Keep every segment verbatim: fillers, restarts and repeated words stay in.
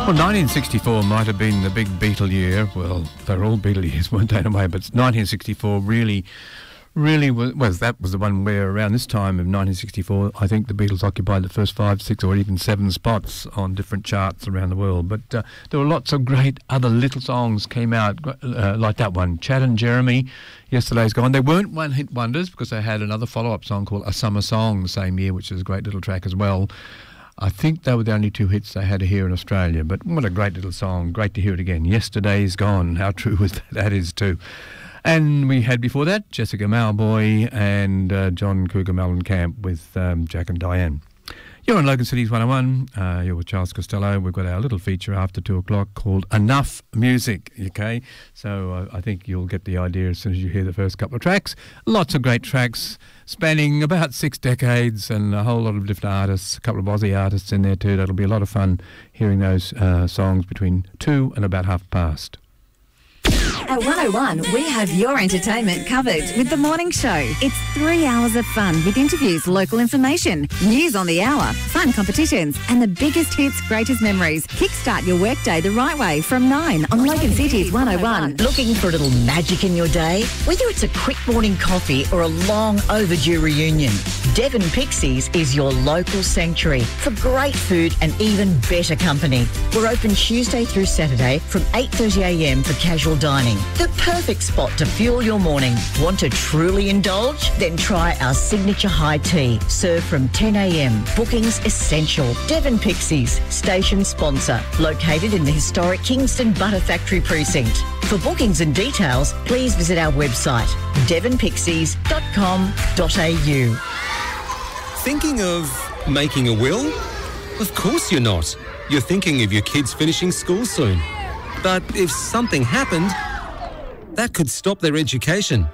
Well, nineteen sixty-four might have been the big Beatle year. Well, they're all Beatle years, weren't they, in a way? But nineteen sixty-four really, really was, well, that was the one where around this time of nineteen sixty-four, I think the Beatles occupied the first five, six or even seven spots on different charts around the world. But uh, there were lots of great other little songs came out, uh, like that one, Chad and Jeremy, Yesterday's Gone. They weren't one-hit wonders because they had another follow-up song called A Summer Song the same year, which is a great little track as well. I think they were the only two hits they had here in Australia, but what a great little song. Great to hear it again. Yesterday's Gone. How true was that? That is too. And we had before that Jessica Mauboy and uh, John Cougar Mellencamp with um, Jack and Diane. You're on Logan Cities one oh one. Uh, you're with Charles Costello. We've got our little feature after two o'clock called Enough Music, okay? So uh, I think you'll get the idea as soon as you hear the first couple of tracks. Lots of great tracks spanning about six decades and a whole lot of different artists, a couple of Aussie artists in there too. That'll be a lot of fun hearing those uh, songs between two and about half past. At one oh one, we have your entertainment covered with The Morning Show. It's three hours of fun with interviews, local information, news on the hour, fun competitions, and the biggest hits, greatest memories. Kickstart your workday the right way from nine on Logan Cities one oh one. Looking for a little magic in your day? Whether it's a quick morning coffee or a long overdue reunion, Devon Pixies is your local sanctuary for great food and even better company. We're open Tuesday through Saturday from eight thirty a m for casual dining. The perfect spot to fuel your morning. Want to truly indulge? Then try our signature high tea, served from ten a m. Bookings essential. Devon Pixies, station sponsor, located in the historic Kingston Butter Factory precinct. For bookings and details, please visit our website, devon pixies dot com dot a u. Thinking of making a will? Of course you're not. You're thinking of your kids finishing school soon. But if something happened, that could stop their education.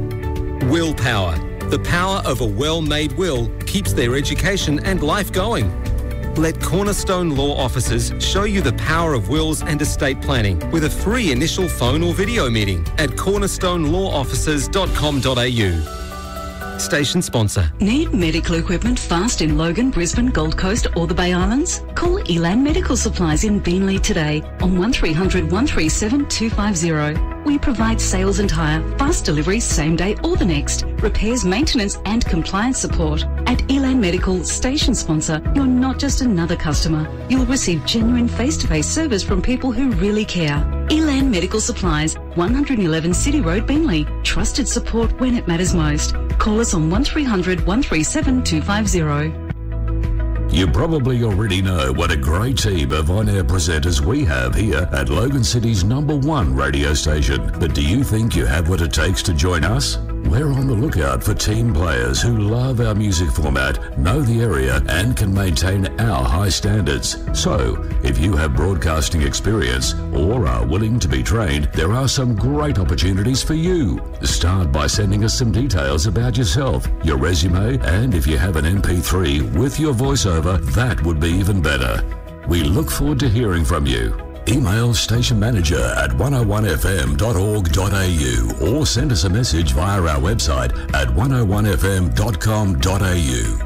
Willpower. The power of a well-made will keeps their education and life going. Let Cornerstone Law Officers show you the power of wills and estate planning with a free initial phone or video meeting at cornerstone law officers dot com dot a u. Station sponsor. Need medical equipment fast in Logan, Brisbane, Gold Coast or the Bay Islands? Call Elan Medical Supplies in Beenleigh today on one three hundred, one three seven, two five zero. We provide sales and hire, fast delivery same day or the next, repairs, maintenance and compliance support. At Elan Medical, station sponsor, you're not just another customer. You'll receive genuine face-to-face service from people who really care. Elan Medical Supplies, one eleven City Road, Beenleigh. Trusted support when it matters most. Call us on one three hundred, one three seven, two five zero. You probably already know what a great team of on-air presenters we have here at Logan City's number one radio station. But do you think you have what it takes to join us? We're on the lookout for team players who love our music format, know the area, and can maintain our high standards. So, if you have broadcasting experience or are willing to be trained, there are some great opportunities for you. Start by sending us some details about yourself, your resume, and if you have an M P three with your voiceover, that would be even better. We look forward to hearing from you. Email station manager at one oh one f m dot org dot a u or send us a message via our website at one oh one f m dot com dot a u.